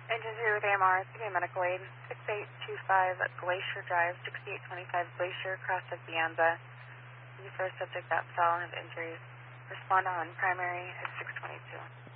Engine 0 with AMR, city medical aid, 6825 Glacier Drive, 6825 Glacier, cross of Bianza. The first subject that fell and has injuries. Respond on primary at 622.